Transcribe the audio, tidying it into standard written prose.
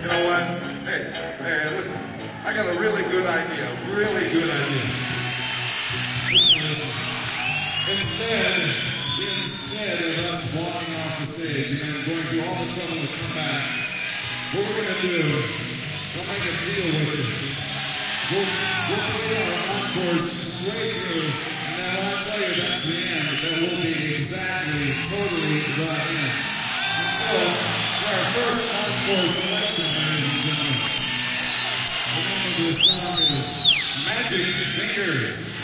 You know what? Hey, listen. I got a really good idea. Really good idea. Instead of us walking off the stage and then going through all the trouble to come back, what we're going to do, I'll make a deal with you. We'll play our encores straight through, and then when I tell you that's the end, that will be exactly, totally the end. And so, for our first encore selection, ladies and gentlemen, the name of this song is Magic Fingers.